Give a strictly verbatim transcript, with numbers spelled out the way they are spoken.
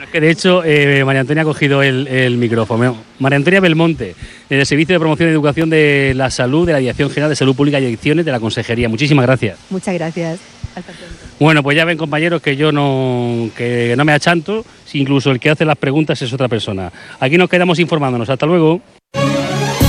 Que de hecho, eh, María Antonia ha cogido el, el micrófono. María Antonia Belmonte, del Servicio de Promoción y Educación de la Salud, de la Dirección General de Salud Pública y Adicciones de la Consejería. Muchísimas gracias. Muchas gracias. Hasta pronto. Bueno, pues ya ven, compañeros, que yo no, que no me achanto, si incluso el que hace las preguntas es otra persona. Aquí nos quedamos informándonos. Hasta luego.